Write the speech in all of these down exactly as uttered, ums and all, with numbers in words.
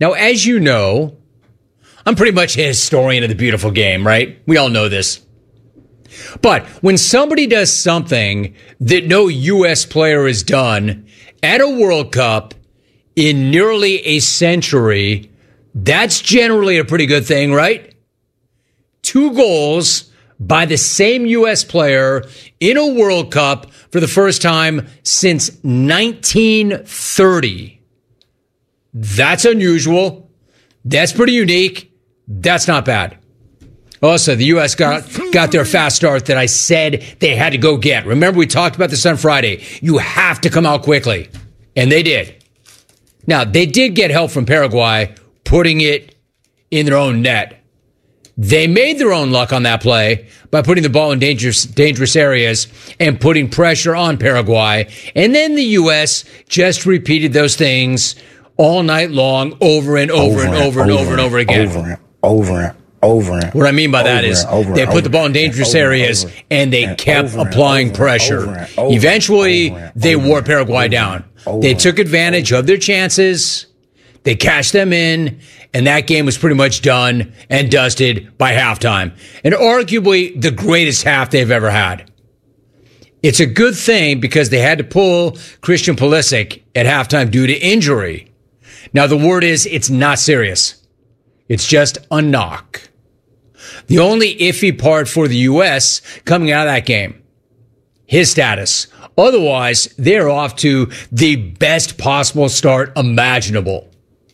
Now, as you know, I'm pretty much a historian of the beautiful game, right? We all know this. But when somebody does something that no U S player has done at a World Cup in nearly a century, that's generally a pretty good thing, right? Two goals by the same U S player in a World Cup for the first time since nineteen thirty. That's unusual. That's pretty unique. That's not bad. Also, the U S got, got their fast start that I said they had to go get. Remember, we talked about this on Friday. You have to come out quickly. And they did. Now, they did get help from Paraguay, putting it in their own net. They made their own luck on that play by putting the ball in dangerous, dangerous areas and putting pressure on Paraguay. And then the U S just repeated those things all night long, over and over, over and over and over, over and over again. Over and over and over. And what I mean by that is over they and put over the ball in dangerous and areas over and they and kept over applying and pressure. over and over Eventually, and over they and wore over Paraguay and down. over They and took advantage of their chances. They cashed them in, and that game was pretty much done and dusted by halftime. And arguably the greatest half they've ever had. It's a good thing because they had to pull Christian Pulisic at halftime due to injury. Now, the word is it's not serious. It's just a knock. The only iffy part for the U S coming out of that game, his status. Otherwise, they're off to the best possible start imaginable.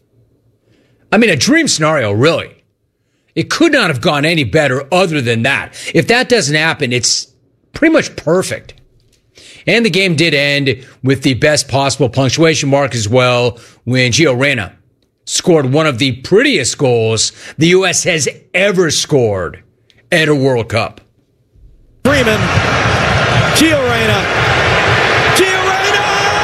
I mean, a dream scenario, really. It could not have gone any better other than that. If that doesn't happen, it's pretty much perfect. And the game did end with the best possible punctuation mark as well when Gio Reyna scored one of the prettiest goals the U S has ever scored at a World Cup. Freeman, Gio Reyna, Gio Reyna!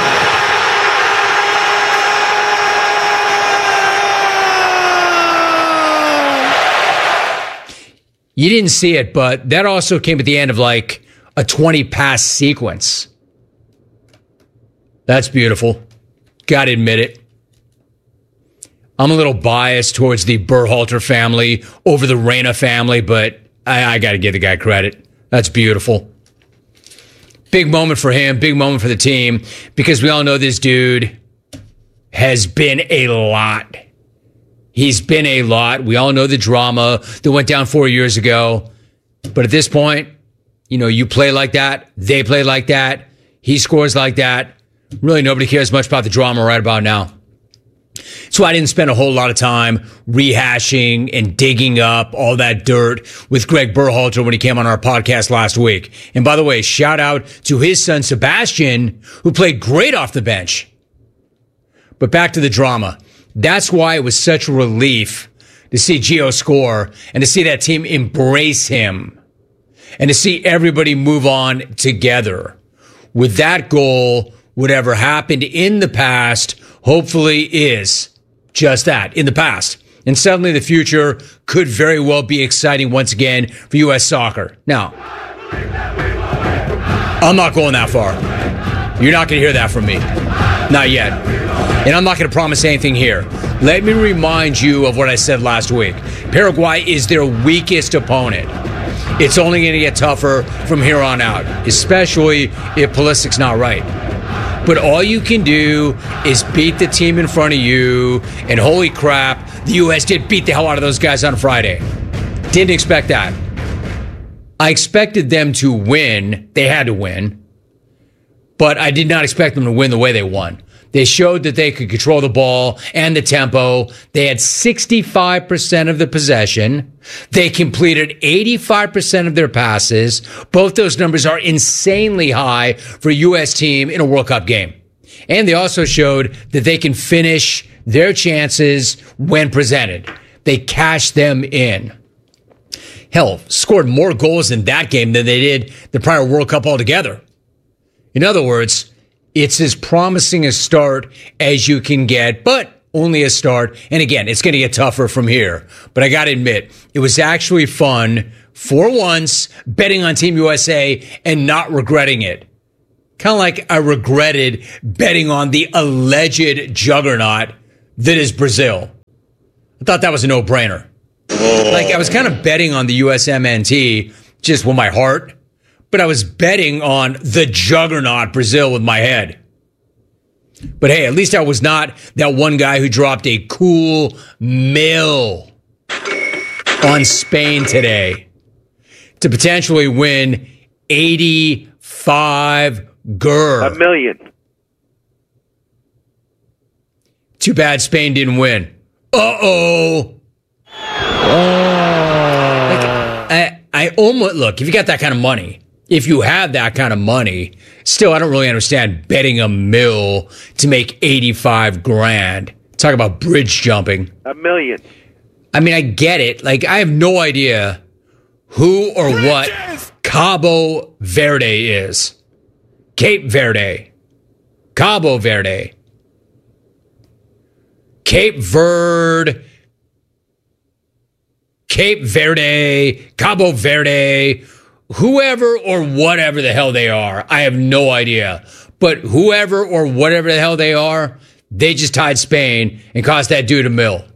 You didn't see it, but that also came at the end of like a twenty pass sequence. That's beautiful. Gotta admit it. I'm a little biased towards the Berhalter family over the Reyna family, but I, I gotta give the guy credit. That's beautiful. Big moment for him, big moment for the team, because we all know this dude has been a lot. He's been a lot. We all know the drama that went down four years ago. But at this point, you know, you play like that, they play like that, he scores like that. Really, nobody cares much about the drama right about now. So I didn't spend a whole lot of time rehashing and digging up all that dirt with Greg Berhalter when he came on our podcast last week. And by the way, shout out to his son, Sebastian, who played great off the bench. But back to the drama. That's why it was such a relief to see Gio score and to see that team embrace him and to see everybody move on together. With that goal, whatever happened in the past hopefully is just that, in the past. And suddenly the future could very well be exciting once again for U S soccer. Now, I'm not going that far. You're not going to hear that from me. Not yet. And I'm not going to promise anything here. Let me remind you of what I said last week. Paraguay is their weakest opponent. It's only going to get tougher from here on out, especially if Pulisic's not right. But all you can do is beat the team in front of you, and holy crap, the U S did beat the hell out of those guys on Friday. Didn't expect that. I expected them to win. They had to win. But I did not expect them to win the way they won. They showed that they could control the ball and the tempo. They had sixty-five percent of the possession. They completed eighty-five percent of their passes. Both those numbers are insanely high for a U S team in a World Cup game. And they also showed that they can finish their chances when presented. They cashed them in. Hell, scored more goals in that game than they did the prior World Cup altogether. In other words, it's as promising a start as you can get, but only a start. And again, it's going to get tougher from here. But I got to admit, it was actually fun for once betting on Team U S A and not regretting it. Kind of like I regretted betting on the alleged juggernaut that is Brazil. I thought that was a no-brainer. Like, I was kind of betting on the U S M N T just with my heart, but I was betting on the juggernaut Brazil with my head. But hey, at least I was not that one guy who dropped a cool mill on Spain today to potentially win eighty-five gur. A million. Too bad Spain didn't win. Uh-oh. Oh. Like, I, I almost, look, if you got that kind of money, if you have that kind of money, still, I don't really understand betting a mill to make eighty-five grand. Talk about bridge jumping. A million. I mean, I get it. Like, I have no idea who or what Cabo Verde is. Cape Verde. Cabo Verde. Cape Verde. Cape Verde. Cabo Verde. Whoever or whatever the hell they are. I have no idea. But whoever or whatever the hell they are, they just tied Spain and cost that dude a mill.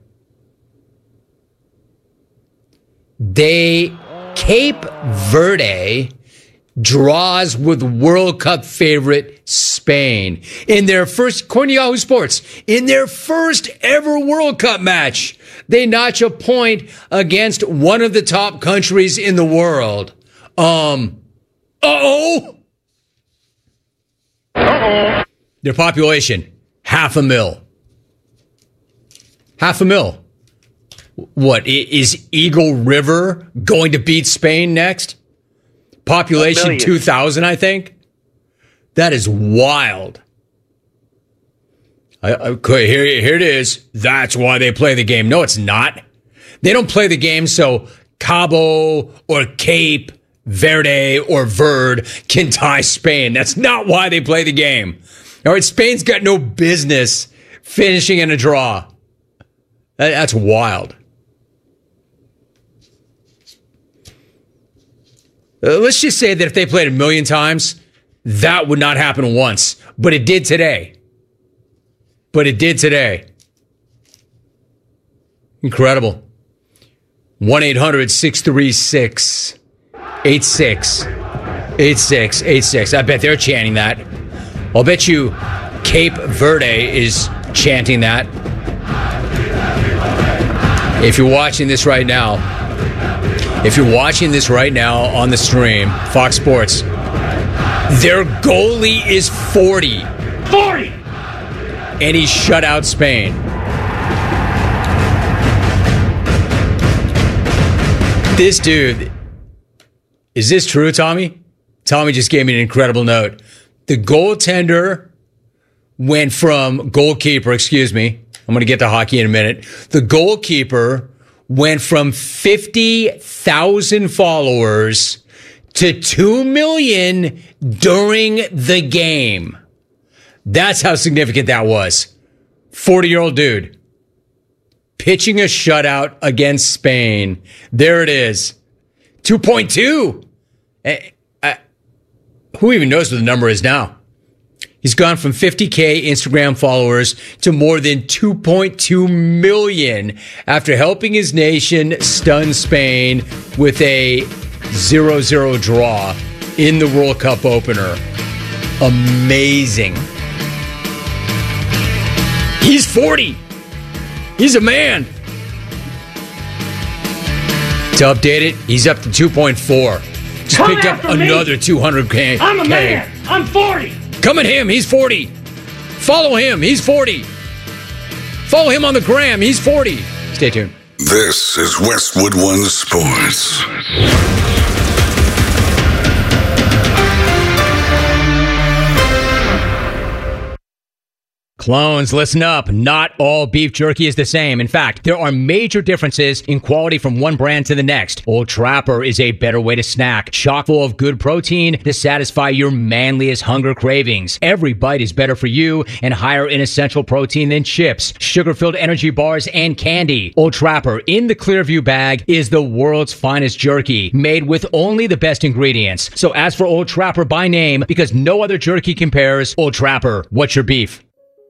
They, Cape Verde draws with World Cup favorite Spain in their first, according to Yahoo Sports, in their first ever World Cup match. They notch a point against one of the top countries in the world. Um, uh-oh. Uh-oh. Their population, half a mil. Half a mil. What, is Eagle River going to beat Spain next? Population two thousand, I think. That is wild. I, I, here, here it is. That's why they play the game. No, it's not. They don't play the game so Cabo or Cape Verde or Verde can tie Spain. That's not why they play the game. All right, Spain's got no business finishing in a draw. That, that's wild. Uh, let's just say that if they played a million times, that would not happen once. But it did today. But it did today. Incredible. one eight hundred six three six eight six eight six eight six. I bet they're chanting that. I'll bet you Cape Verde is chanting that. If you're watching this right now, If you're watching this right now on the stream, Fox Sports, their goalie is forty. forty! And he shut out Spain. This dude, is this true, Tommy? Tommy just gave me an incredible note. The goaltender went from, goalkeeper, excuse me. I'm going to get to hockey in a minute. The goalkeeper went from fifty thousand followers to two million during the game. That's how significant that was. forty-year-old dude pitching a shutout against Spain. There it is. two point two. Uh, uh, who even knows what the number is now? He's gone from fifty K Instagram followers to more than two point two million after helping his nation stun Spain with a zero zero draw in the World Cup opener. Amazing. He's forty. He's a man. To update it, he's up to two point four. Just Come picked up after me. another two hundred K. I'm a man. I'm forty. Come at him. He's forty. Follow him. He's forty. Follow him on the gram. He's forty. Stay tuned. This is Westwood One Sports. Clones, listen up. Not all beef jerky is the same. In fact, there are major differences in quality from one brand to the next. Old Trapper is a better way to snack, chock full of good protein to satisfy your manliest hunger cravings. Every bite is better for you and higher in essential protein than chips, sugar-filled energy bars, and candy. Old Trapper in the Clearview bag is the world's finest jerky, made with only the best ingredients. So ask for Old Trapper by name because no other jerky compares. Old Trapper, what's your beef?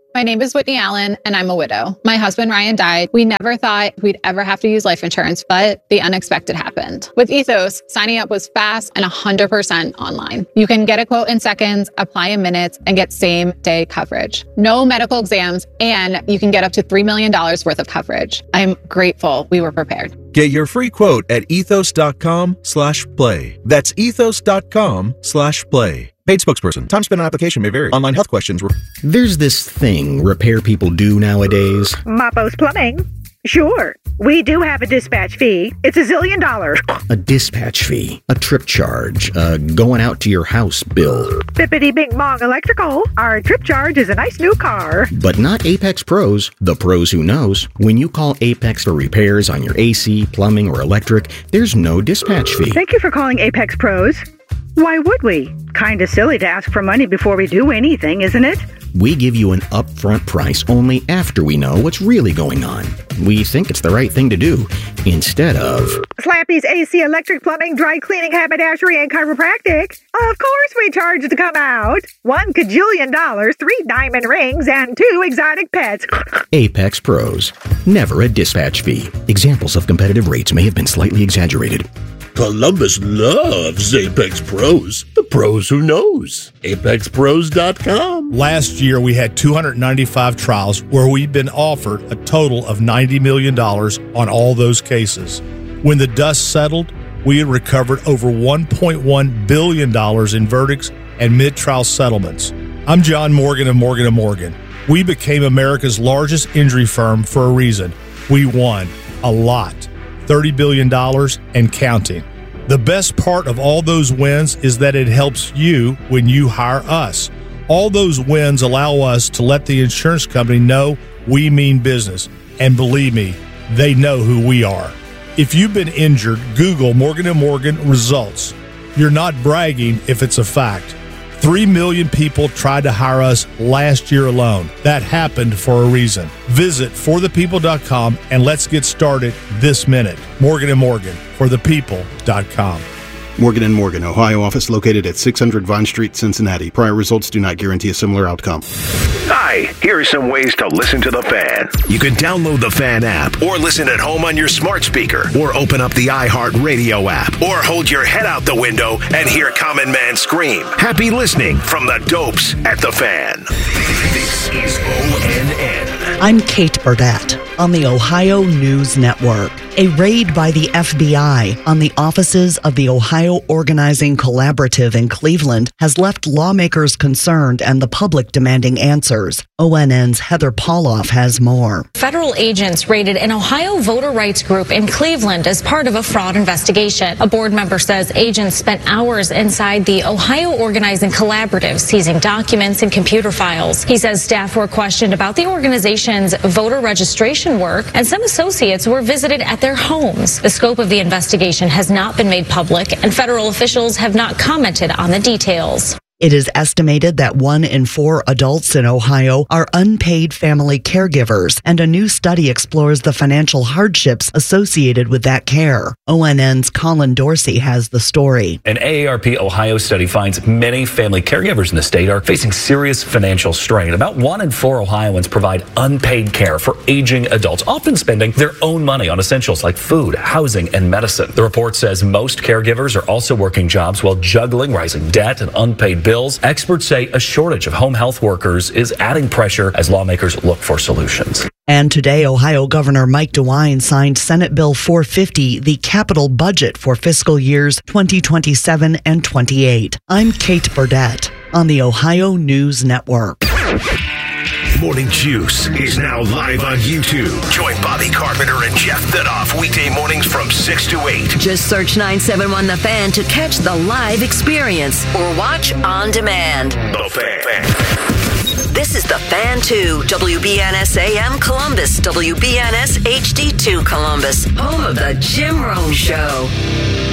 My name is Whitney Allen, and I'm a widow. My husband, Ryan, died. We never thought we'd ever have to use life insurance, but the unexpected happened. With Ethos, signing up was fast and one hundred percent online. You can get a quote in seconds, apply in minutes, and get same-day coverage. No medical exams, and you can get up to three million dollars worth of coverage. I'm grateful we were prepared. Get your free quote at ethos.com slash play. That's ethos.com slash play. Paid spokesperson. Time spent on application may vary. Online health questions. Re- There's this thing repair people do nowadays. Mapo's Plumbing. Sure, we do have a dispatch fee. It's a zillion dollars. A dispatch fee, a trip charge, a going out to your house bill. Bippity Bing Bong Electrical. Our trip charge is a nice new car. But not Apex Pros, the pros who knows. When you call Apex for repairs on your A C, plumbing, or electric, there's no dispatch fee. Thank you for calling Apex Pros. Why would we? Kinda silly to ask for money before we do anything, isn't it? We give you an upfront price only after we know what's really going on. We think it's the right thing to do, instead of... Slappy's A C, electric, plumbing, dry cleaning, haberdashery, and chiropractic. Of course we charge to come out. One cajillion dollars, three diamond rings, and two exotic pets. Apex Pros. Never a dispatch fee. Examples of competitive rates may have been slightly exaggerated. Columbus loves Apex Pros. The pros who knows. apex pros dot com. Last year, we had two hundred ninety-five trials where we'd been offered a total of ninety million dollars on all those cases. When the dust settled, we had recovered over one point one billion dollars in verdicts and mid-trial settlements. I'm John Morgan of Morgan and Morgan. We became America's largest injury firm for a reason. We won a lot. thirty billion dollars and counting. The best part of all those wins is that it helps you when you hire us. All those wins allow us to let the insurance company know we mean business. And believe me, they know who we are. If you've been injured, Google Morgan and Morgan results. You're not bragging if it's a fact. Three million people tried to hire us last year alone. That happened for a reason. Visit for the people dot com and let's get started this minute. Morgan and Morgan, for the people dot com. Morgan and Morgan, Ohio office located at six hundred Vine Street, Cincinnati. Prior results do not guarantee a similar outcome. Hi, here are some ways to listen to The Fan. You can download the Fan app or listen at home on your smart speaker or open up the iHeartRadio app or hold your head out the window and hear Common Man scream. Happy listening from the dopes at The Fan. This is O N N. I'm Kate Burdett on the Ohio News Network. A raid by the F B I on the offices of the Ohio Organizing Collaborative in Cleveland has left lawmakers concerned and the public demanding answers. O N N's Heather Pauloff has more. Federal agents raided an Ohio voter rights group in Cleveland as part of a fraud investigation. A board member says agents spent hours inside the Ohio Organizing Collaborative, seizing documents and computer files. He says staff were questioned about the organization's voter registration work, and some associates were visited at their homes. The scope of the investigation has not been made public, and federal officials have not commented on the details. It is estimated that one in four adults in Ohio are unpaid family caregivers, and a new study explores the financial hardships associated with that care. O N N's Colin Dorsey has the story. An A A R P Ohio study finds many family caregivers in the state are facing serious financial strain. About one in four Ohioans provide unpaid care for aging adults, often spending their own money on essentials like food, housing, and medicine. The report says most caregivers are also working jobs while juggling rising debt and unpaid bills. Experts say a shortage of home health workers is adding pressure as lawmakers look for solutions. And today, Ohio Governor Mike DeWine signed Senate Bill four fifty, the capital budget for fiscal years twenty twenty-seven and twenty-eight. I'm Kate Burdett on the Ohio News Network. Morning Juice is now live on YouTube. Join Bobby Carpenter and Jeff Thidoff weekday mornings from six to eight. Just search nine seven one The Fan to catch the live experience or watch on demand. The Fan. This is The Fan two, W B N S A M Columbus, W B N S H D two Columbus, home of the Jim Rome Show.